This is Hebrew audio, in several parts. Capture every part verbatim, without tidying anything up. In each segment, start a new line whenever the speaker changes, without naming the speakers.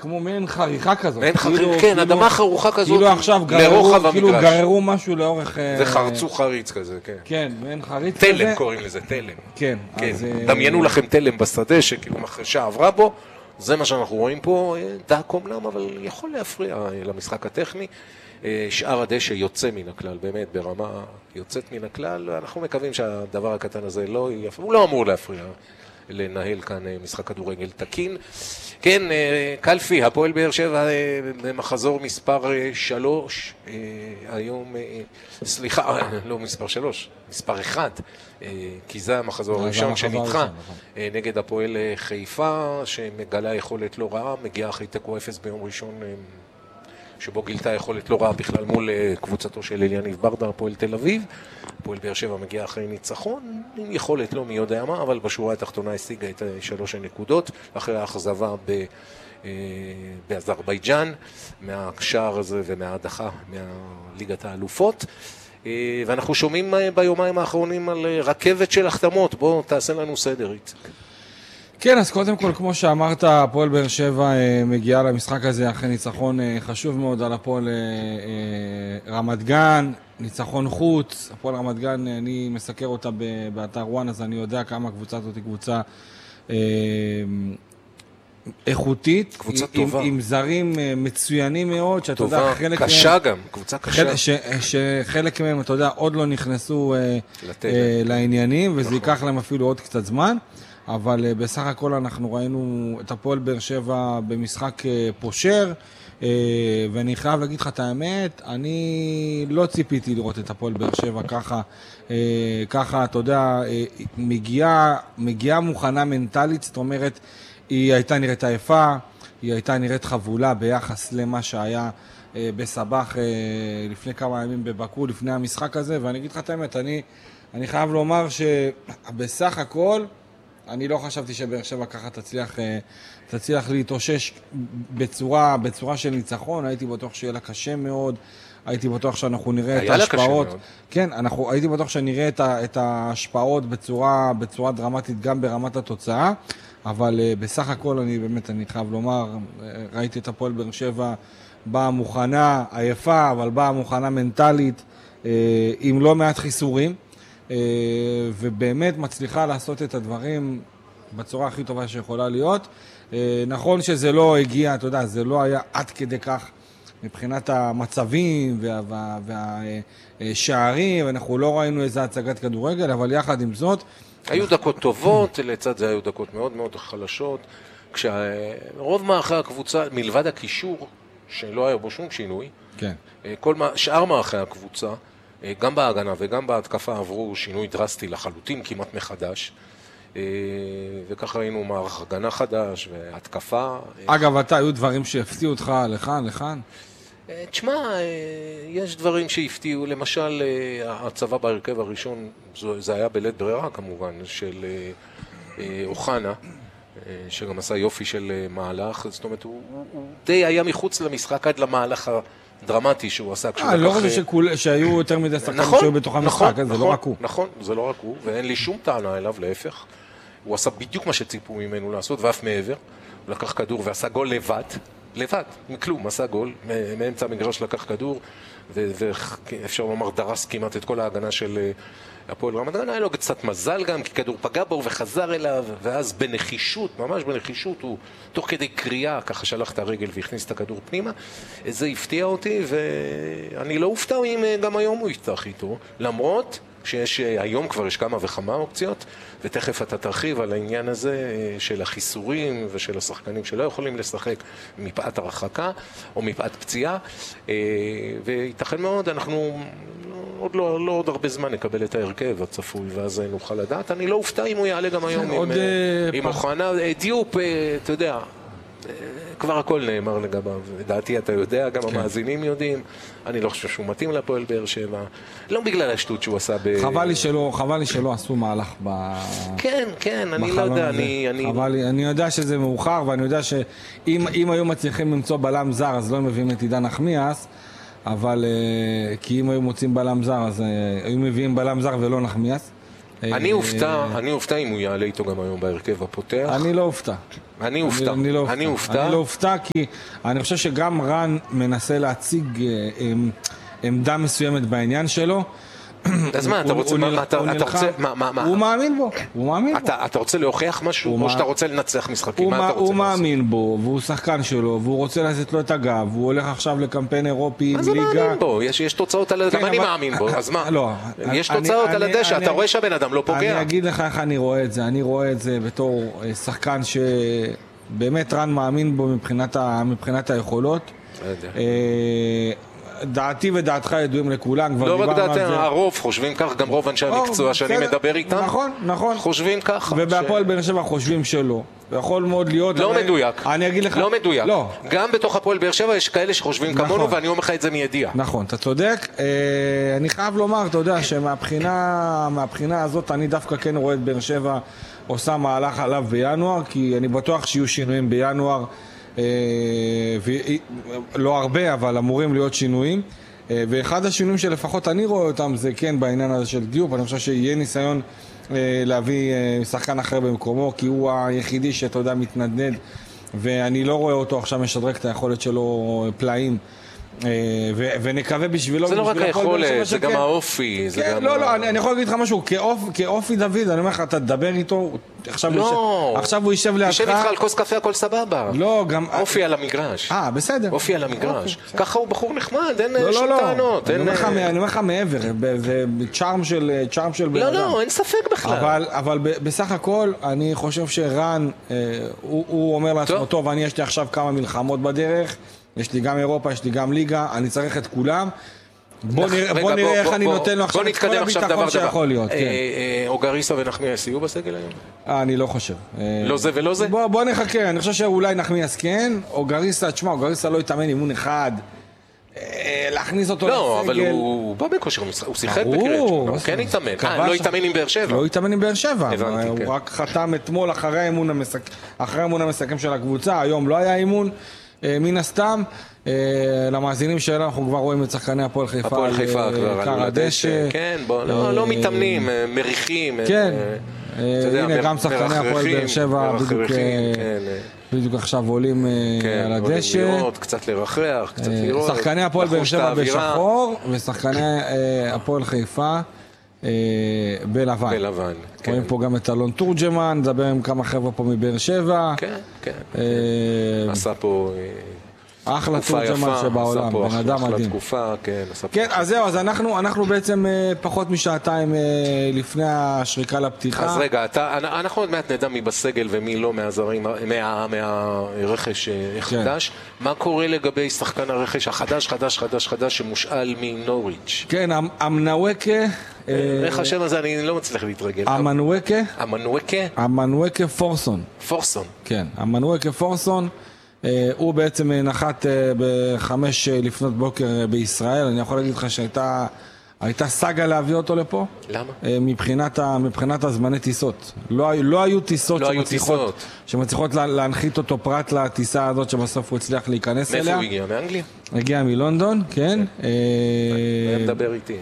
כמו מעין חריכה כזאת.
מעין חריכה, כן, אדמה חרוכה כזאת,
כאילו עכשיו גררו, כאילו גררו משהו לאורך...
וחרצו חריץ כזה, כן.
כן, מעין חריץ כזה.
תלם קוראים לזה, תלם.
כן.
דמיינו לכם תלם בשדה, שכאילו מחרשה עברה בו, זה מה שאנחנו רואים פה, דק אומנם, אבל יכול להפריע למשחק הטכני. שאר הדשא יוצא מן הכלל, באמת ברמה יוצאת מן הכלל, ואנחנו מקווים שהדבר הקטן הזה לא יפריע, הוא לא אמור להפריע לנהל כאן משחק כדורגל תקין. כן, קלפי, הפועל באר שבע במחזור מספר שלוש, היום, סליחה, לא מספר שלוש, מספר אחד, כי זה המחזור הראשון שנדחה נגד הפועל חיפה, שמגלה יכולת לא רעה, מגיעה אחרי תיקו אפס ביום ראשון, שבו גילתה יכולת לא רעה בכלל מול קבוצתו של אליניב ברדה, הפועל תל אביב. הפועל באר שבע מגיע אחרי ניצחון, עם יכולת לא מי יודע מה, אבל בשורה התחתונה השיגה את שלוש הנקודות, אחרי האכזבה ב... באזרבייג'אן, מהשער הזה ומההדחה מהליגת האלופות. ואנחנו שומעים ביומיים האחרונים על רכבת של החתמות. בוא תעשה לנו סדר, איציק.
כן, אז קודם כל, כמו שאמרת, הפועל באר שבע מגיעה למשחק הזה אחרי ניצחון חשוב מאוד על הפועל רמת גן, ניצחון חוץ. הפועל רמת גן, אני מסקר אותה באתר וואן, אז אני יודע כמה הקבוצה הזאת היא קבוצה איכותית,
קבוצה
עם,
טובה.
עם זרים מצוינים מאוד, שאתה
טובה,
יודע, חלק
קשה
מהם,
גם, קבוצה קשה.
ש, שחלק מהם, אתה יודע, עוד לא נכנסו לתל. לעניינים, וזה נכון. ייקח להם אפילו עוד קצת זמן. אבל בסך הכל אנחנו ראינו את הפועל באר שבע במשחק פושר, ואני חייב להגיד לך את האמת, אני לא ציפיתי לראות את הפועל באר שבע ככה, ככה, אתה יודע, מגיעה, מגיעה מוכנה מנטלית, זאת אומרת, היא הייתה נראית עייפה, היא הייתה נראית חבולה ביחס למה שהיה בסבח לפני כמה ימים בבקו, לפני המשחק הזה, ואני אגיד לך את האמת, אני, אני חייב לומר שבסך הכל, אני לא חשבתי שבאר שבע ככה תצליח, תצליח להתאושש בצורה, בצורה של ניצחון. הייתי בטוח שיהיה לה קשה מאוד. הייתי בטוח שאנחנו נראה את ההשפעות. כן, אנחנו, הייתי בטוח שנראה את, את ההשפעות בצורה, בצורה דרמטית גם ברמת התוצאה. אבל בסך הכל אני באמת, אני חייב לומר, ראיתי את הפועל באר שבע באה מוכנה, עייפה, אבל באה מוכנה מנטלית, עם לא מעט חיסורים. ובאמת מצליחה לעשות את הדברים בצורה הכי טובה שיכולה להיות. נכון שזה לא הגיע, אתה יודע, זה לא היה עד כדי כך מבחינת המצבים והשערים, ואנחנו לא ראינו איזה הצגת כדורגל, אבל יחד עם זאת...
היו דקות טובות, לצד זה היו דקות מאוד מאוד חלשות, כשרוב מערכי הקבוצה, מלבד הקישור, שלא היה בו שום שינוי,
כן.
כל שאר מערכי הקבוצה, גם בהגנה וגם בהתקפה עברו שינוי דרסטי לחלוטין כמעט מחדש, וככה ראינו מערך הגנה חדש והתקפה.
אגב, אתה, היו דברים שהפתיעו אותך לכאן, לכאן?
תשמע, יש דברים שהפתיעו, למשל הצבא בהרכב הראשון, זה היה בלית ברירה כמובן, של אוחנה, שגם עשה יופי של מהלך, זאת אומרת, הוא, הוא די היה מחוץ למשחק עד למהלך דרמטי שהוא עשה כשהוא לקח...
לא חושב שהיו יותר מדי שחקנים שהיו בתוך המשחק, זה לא רק הוא.
נכון, זה לא רק הוא, ואין לי שום טענה אליו, להפך. הוא עשה בדיוק מה שציפו ממנו לעשות, ואף מעבר. הוא לקח כדור ועשה גול לבד, לבד, מכלום, עשה גול, מאמצע המגרש לקח כדור, ואפשר לומר דרס כמעט את כל ההגנה של הפועל רמת גן. היה לו קצת מזל גם, כי כדור פגע בו וחזר אליו, ואז בנחישות, ממש בנחישות, הוא תוך כדי קריאה ככה שלח את הרגל והכניס את הכדור פנימה. זה הפתיע אותי, ואני לא אופתע אם גם היום הוא יפתח איתו, למרות שיש היום כבר יש כמה וכמה אופציות, ותכף אתה תרחיב על העניין הזה של החיסורים ושל השחקנים שלא יכולים לשחק מפאת הרחקה או מפאת פציעה, וייתכן מאוד אנחנו עוד לא, לא עוד הרבה זמן נקבל את ההרכב הצפוי, ואז נוכל לדעת. אני לא אופתע אם הוא יעלה גם היום עם, עם אוחנה. דיופ, אתה יודע, כבר הכל נאמר לגביו. דעתי אתה יודע, גם כן. המאזינים יודעים. אני לא חושב שהוא מתאים לפועל באר שבע. לא בגלל השטות שהוא עשה ב...
חבל לי שלא, חבל לי שלא עשו מהלך ב...
כן, כן, אני לא יודע. אני, אני...
חבל לי, אני יודע שזה מאוחר, ואני יודע שאם אם היו מצליחים למצוא בלם זר, אז לא מביאים את עידן נחמיאס, אבל כי אם היו מוצאים בלם זר, אז היו מביאים בלם זר ולא נחמיאס.
אני אופתע, אני אופתע אם הוא יעלה איתו גם היום בהרכב הפותח.
אני לא אופתע.
אני אופתע.
אני לא
אני אופתע.
אני לא אופתע כי אני חושב שגם רן מנסה להציג עמדה מסוימת בעניין שלו.
אז מה, אתה רוצה, מה, אתה רוצה, מה, מה, מה?
הוא מאמין בו, הוא מאמין בו.
אתה רוצה להוכיח משהו, או שאתה רוצה לנצח משחקים? מה אתה רוצה?
הוא מאמין בו, והוא שחקן שלו, והוא רוצה לתת לו את הגב, הוא הולך עכשיו לקמפיין אירופי עם ליגה. מה זה מאמין בו? יש תוצאות על הדשא, גם אני מאמין בו, אז מה? לא.
יש תוצאות על הדשא, אתה רואה שהבן אדם לא פוגע.
אני אגיד לך איך אני רואה את זה, אני רואה את זה בתור שחקן שבאמת רן מאמין בו מבחינת היכולות. דעתי ודעתך ידועים לכולם,
לא רק דעתי, הרוב חושבים כך, גם רוב אנשי המקצוע שאני מדבר איתם,
נכון, נכון,
חושבים ככה.
ובהפועל באר שבע חושבים שלא, ויכול מאוד להיות,
לא מדויק,
אני אגיד לך,
לא מדויק, גם בתוך הפועל באר שבע יש כאלה שחושבים כמונו, ואני אומר לך את זה מידיעה.
נכון, אתה צודק, אני חייב לומר, אתה יודע, שמהבחינה מהבחינה הזאת אני דווקא כן רואה את באר שבע עושה מהלך עליו בינואר, כי אני בטוח שיהיו שינויים בינואר, לא הרבה, אבל אמורים להיות שינויים, ואחד השינויים שלפחות אני רואה אותם זה כן בעניין הזה של דיופ. אני חושב שיהיה ניסיון להביא שחקן אחר במקומו, כי הוא היחידי שאתה יודע מתנדנד, ואני לא רואה אותו עכשיו משדרג את היכולת שלו פלאים, ונקווה בשבילו.
זה לא רק היכולת, זה גם האופי.
לא, לא, אני יכול להגיד לך משהו, כאופי דוד, אני אומר לך, אתה תדבר איתו, עכשיו הוא יישב לידך.
יישב איתך על כוס קפה, הכל סבבה.
לא, גם...
אופי על המגרש.
אה, בסדר.
אופי על המגרש. ככה הוא בחור נחמד, אין שום טענות.
אני אומר לך מעבר, זה צ'ארם של...
לא, לא, אין ספק בכלל.
אבל בסך הכל, אני חושב שרן, הוא אומר לעצמו, טוב, אני יש לי עכשיו כמה מלחמות בדרך, יש לי גם אירופה, יש לי גם ליגה, אני צריך את כולם. בוא נראה איך אני נותן לו עכשיו את כל הביטחון שיכול להיות.
אוגריסה ונחמיאס יהיו בסגל היום?
אני לא חושב.
לא זה ולא זה?
בוא נחכה, אני חושב שאולי נחמיאס כן, אוגריסה, תשמע, אוגריסה לא יתאמן אימון אחד, להכניס אותו לסגל.
לא, אבל הוא בא בכושר, הוא שיחק בקריית שמונה, הוא כן יתאמן. לא יתאמן עם באר שבע.
לא יתאמן עם באר שבע, הוא רק חתם אתמול אחרי האימון המסכם של הקבוצה, היום לא היה אימון. מן הסתם, למאזינים שלנו אנחנו כבר רואים את שחקני הפועל חיפה,
הפועל חיפה כבר על הדשא, כן, לא מתאמנים, מריחים,
כן, הנה גם שחקני הפועל באר שבע בדיוק עכשיו עולים על הדשא,
קצת לרחח, קצת לראות,
שחקני הפועל באר שבע בשחור ושחקני הפועל חיפה בלבן.
בלבן.
רואים פה גם את אלון תורג'מן, נדבר עם כמה חבר'ה פה מבאר שבע.
כן, כן. עשה פה
אחלה תורג'מן שבעולם, בן אדם מדהים. כן, אז זהו, אז אנחנו בעצם פחות משעתיים לפני השריקה לפתיחה.
אז רגע, אנחנו עוד מעט נדע מי בסגל ומי לא מהרכש החדש. מה קורה לגבי שחקן הרכש החדש, חדש, חדש, חדש, שמושאל מנוריץ'?
כן, המנווקה.
איך השם הזה, אני לא מצליח להתרגל.
המנווקה.
המנווקה?
המנווקה פורסון.
פורסון.
כן, המנווקה פורסון. הוא בעצם נחת בחמש לפנות בוקר בישראל. אני יכול להגיד לך שהייתה הייתה סגה להביא אותו לפה.
למה?
מבחינת, מבחינת הזמני טיסות. לא, לא היו טיסות
לא
שמצליחות,
היו טיסות.
שמצליחות לה, להנחית אותו פרט לטיסה הזאת שבסוף הוא הצליח להיכנס אליה.
מאיפה הוא הגיע? מאנגליה?
הגיע מלונדון, כן.
הוא מדבר איתי.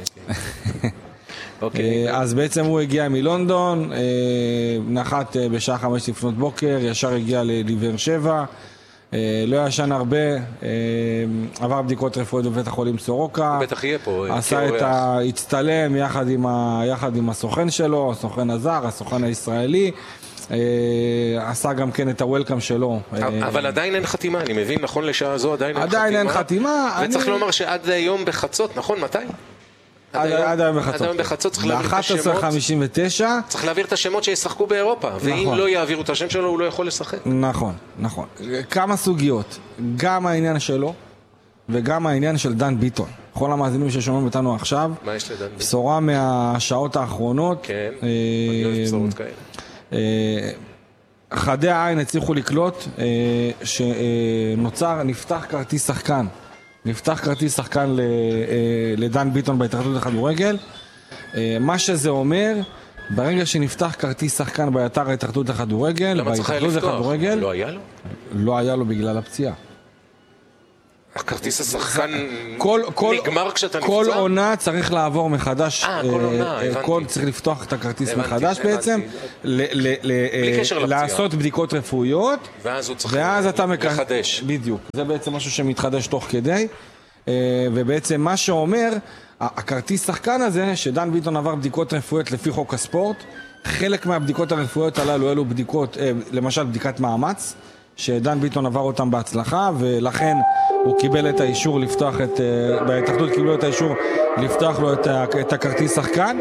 אז בעצם הוא הגיע מלונדון, נחת בשעה חמש לפנות בוקר, ישר הגיע לבאר שבע. לא ישן הרבה, עבר בדיקות רפואיות בבית החולים סורוקה.
בטח יהיה פה.
עשה את ההצטלם יחד עם, ה, יחד עם הסוכן שלו, הסוכן הזר, הסוכן הישראלי. עשה גם כן את הוולקאם שלו.
אבל עדיין אין חתימה, אני מבין, נכון לשעה זו עדיין אין חתימה.
עדיין אין חתימה.
וצריך לומר שעד היום בחצות, נכון? מתי?
עד היום בחצות.
עד היום בחצות צריך להעביר את השמות.
ב-אחת עשרה חמישים ותשע.
צריך להעביר את השמות שישחקו באירופה. ואם לא יעבירו את השם שלו, הוא לא יכול לשחק.
נכון, נכון. כמה סוגיות. גם העניין שלו, וגם העניין של דן ביטון. כל המאזינים ששומעים אותנו עכשיו.
מה יש לדן ביטון?
בשורה מהשעות האחרונות.
כן, אני אוהב בשורות כאלה.
חדי העין הצליחו לקלוט שנוצר, נפתח כרטיס שחקן. נפתח כרטיס שחקן לדן ביטון בהתאחדות לכדורגל. מה שזה אומר, ברגע שנפתח כרטיס שחקן באתר ההתאחדות לכדורגל,
למה צריך היה לפתוח? לא היה לו?
לא היה לו בגלל הפציעה.
הכרטיס השחקן
כל, כל,
נגמר כשאתה נפצע?
כל עונה צריך לעבור מחדש,
אה, כל עונה, הבנתי.
כל צריך לפתוח את הכרטיס
הבנתי,
מחדש
הבנתי.
בעצם, ל, ל, ל, לעשות בדיקות רפואיות,
ואז הוא צריך
ואז אתה מק...
לחדש.
בדיוק, זה בעצם משהו שמתחדש תוך כדי, ובעצם מה שאומר, הכרטיס שחקן הזה, שדן ביטון עבר בדיקות רפואיות לפי חוק הספורט, חלק מהבדיקות הרפואיות הללו, אלו בדיקות, למשל בדיקת מאמץ, שדן ביטון עבר אותם בהצלחה, ולכן הוא קיבל את האישור לפתוח את, בהתאחדות קיבלו את האישור לפתוח לו את, את הכרטיס שחקן,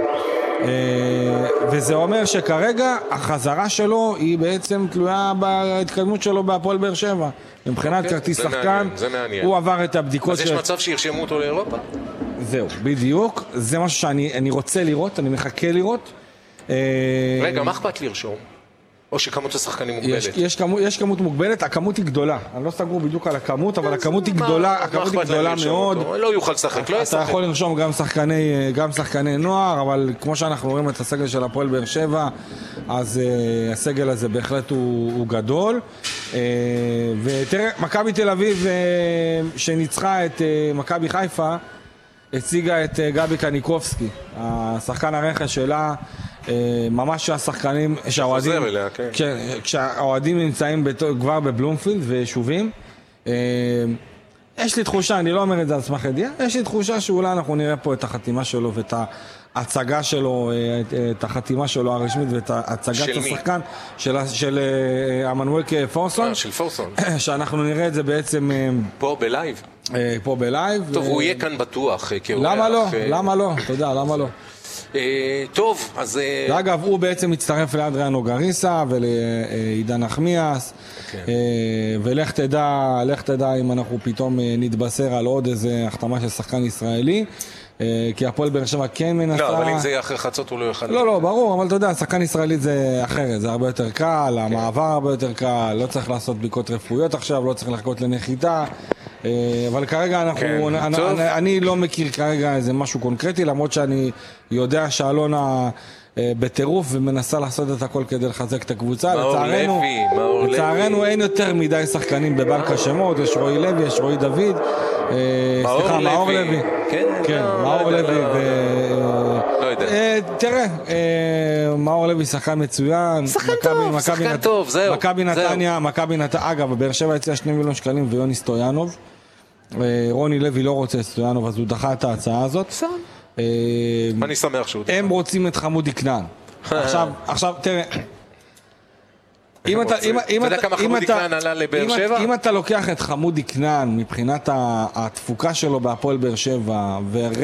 וזה אומר שכרגע החזרה שלו היא בעצם תלויה בהתקדמות שלו בהפועל באר שבע. מבחינת כרטיס שחקן, הוא עבר את הבדיקות.
אז יש מצב שירשמו אותו לאירופה?
זהו, בדיוק. זה משהו שאני רוצה לראות, אני מחכה לראות.
רגע, מה אכפת לרשום? או שכמות השחקנים מוגבלת?
יש, יש, כמות, יש כמות מוגבלת, הכמות היא גדולה. אני לא סגור בדיוק על הכמות, אבל הכמות היא גדולה, הכמות היא גדולה מאוד.
לא יוכל לשחק, לא ישחק.
אתה יכול לרשום גם שחקני, גם שחקני נוער, אבל כמו שאנחנו רואים את הסגל של הפועל באר שבע, אז uh, הסגל הזה בהחלט הוא, הוא גדול. Uh, ותראה, מכבי תל אביב uh, שניצחה את uh, מכבי חיפה, הציגה את uh, גבי קניקובסקי, השחקן הרכש שלה, ממש שהשחקנים, שהאוהדים, כשהאוהדים נמצאים כבר בבלומפילד ויישובים, יש לי תחושה, אני לא אומר את זה על סמך ידיעה, יש לי תחושה שאולי אנחנו נראה פה את החתימה שלו ואת ההצגה שלו, את החתימה שלו הרשמית ואת ההצגת השחקן של אמנואל פורסון,
של פורסון,
שאנחנו נראה את זה בעצם
פה בלייב,
פה בלייב.
טוב, הוא יהיה כאן בטוח.
למה לא? למה לא? אתה יודע, למה לא?
טוב, אז...
אגב, הוא בעצם מצטרף לאדריאן אוגריסה ולעידן נחמיאס, ולך תדע, לך תדע אם אנחנו פתאום נתבשר על עוד איזה החתמה של שחקן ישראלי, כי הפועל באר שבע כן מנסה...
לא, אבל אם זה יהיה אחרי חצות הוא לא יוכל...
לא, לא, ברור, אבל אתה יודע, שחקן ישראלי זה אחרת, זה הרבה יותר קל, המעבר הרבה יותר קל, לא צריך לעשות בדיקות רפואיות עכשיו, לא צריך לחכות לנחיתה, אבל כרגע אנחנו, אני לא מכיר כרגע איזה משהו קונקרטי, למרות שאני יודע שאלונה בטירוף ומנסה לעשות את הכל כדי לחזק את הקבוצה. לצערנו אין יותר מדי שחקנים בבנק השמות, יש רועי לוי, יש רועי דוד, סליחה, מאור לוי. כן, מאור לוי.
לא יודע.
תראה, מאור לוי שחקן מצוין.
שחקן טוב, שחקן טוב, זהו.
מכבי נתניה, מכבי נתניה, אגב, באר שבע הציע שני מיליון שקלים ויוני סטויאנוב. רוני לוי לא רוצה סטויאנוב, אז הוא דחה את ההצעה הזאת.
בסדר. אני שמח שהוא דחה.
הם רוצים את חמודי כנען. עכשיו, עכשיו, תראה, אם אתה, אם,
אתה יודע כמה חמודי כנען עלה לבאר שבע?
אם אתה לוקח את חמודי כנען מבחינת התפוקה שלו בהפועל באר שבע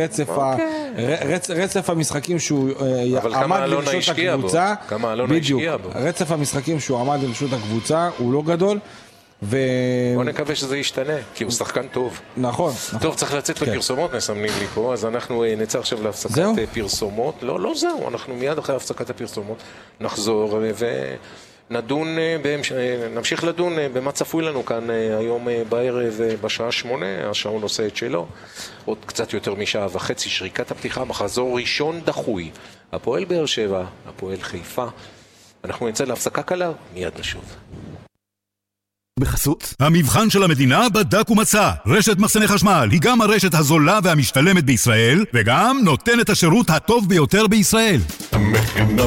ורצף המשחקים שהוא עמד לרשות הקבוצה, בדיוק, רצף המשחקים שהוא עמד לרשות הקבוצה הוא לא גדול.
בוא נקווה שזה ישתנה, כי הוא שחקן טוב.
נכון.
טוב, צריך לצאת לפרסומות, מסמנים לי פה, אז אנחנו נצא עכשיו להפסקת פרסומות. לא, לא זהו, אנחנו מיד אחרי הפסקת הפרסומות נחזור ונדון, נמשיך לדון במה צפוי לנו כאן היום בערב בשעה שמונה, השעון עושה את שלו. עוד קצת יותר משעה וחצי, שריקת הפתיחה, מחזור ראשון דחוי. הפועל באר שבע, הפועל חיפה. אנחנו נצא להפסקה קלה, מיד נשוב.
בחסות המבחן של המדינה בדק ומצא. רשת מחסני חשמל היא גם הרשת הזולה והמשתלמת בישראל, וגם נותנת השירות הטוב ביותר בישראל. המכינה